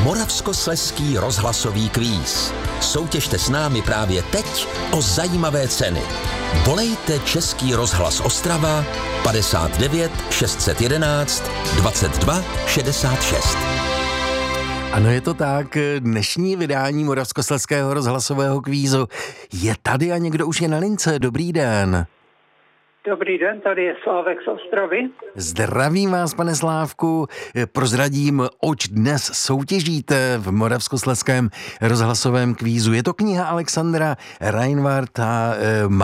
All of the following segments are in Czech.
Moravskoslezský rozhlasový kvíz. Soutěžte s námi právě teď o zajímavé ceny. Volejte Český rozhlas Ostrava 59 611 22 66. Ano, je to tak. Dnešní vydání Moravskoslezského rozhlasového kvízu je tady a někdo už je na lince. Dobrý den. Dobrý den, tady je Slávek z Ostravy. Zdravím vás, pane Slávku. Prozradím, oč dnes soutěžíte v Moravskoslezském rozhlasovém kvízu. Je to kniha Alexandra Reinwarta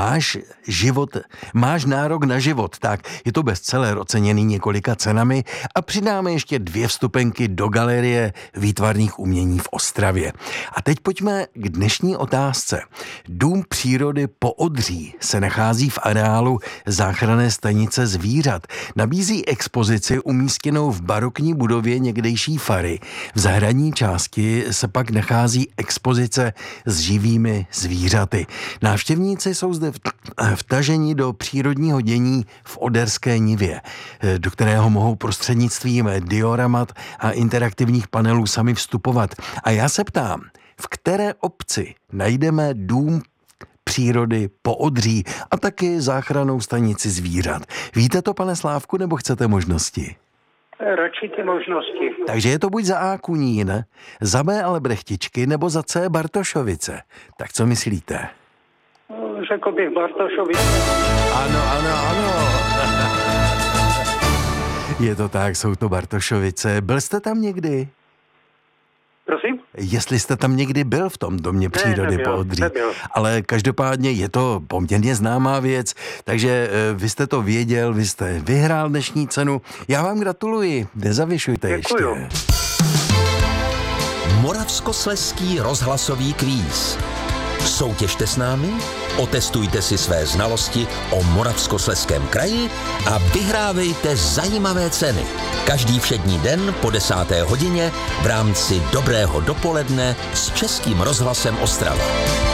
Máš nárok na život. Tak, je to bestseller oceněný několika cenami a přidáme ještě 2 vstupenky do Galerie výtvarných umění v Ostravě. A teď pojďme k dnešní otázce. Dům přírody Poodří se nachází v areálu záchranné stanice zvířat. Nabízí expozici umístěnou v barokní budově někdejší fary. V zahradní části se pak nachází expozice s živými zvířaty. Návštěvníci jsou zde vtaženi do přírodního dění v Oderské nivě, do kterého mohou prostřednictvím dioramat a interaktivních panelů sami vstupovat. A já se ptám, v které obci najdeme dům přírody Poodří a taky záchrannou stanici zvířat. Víte to, pane Slávku, nebo chcete možnosti? Radši ty možnosti. Takže je to buď za A Kunín, za B ale Brechtičky, nebo za C Bartošovice. Tak co myslíte? Řekl bych Bartošovice. Ano. Je to tak, jsou to Bartošovice. Byl jste tam někdy? Prosím? Jestli jste tam někdy byl v tom domě přírody Poodří. Nebyl. Ale každopádně je to poměrně známá věc, takže vy jste to věděl, vy jste vyhrál dnešní cenu. Já vám gratuluji, nezavěšujte. Děkuju. Ještě. Moravskoslezský rozhlasový kvíz. Soutěžte s námi, otestujte si své znalosti o Moravskoslezském kraji a vyhrávejte zajímavé ceny. Každý všední den po 10. hodině v rámci Dobrého dopoledne s Českým rozhlasem Ostrava.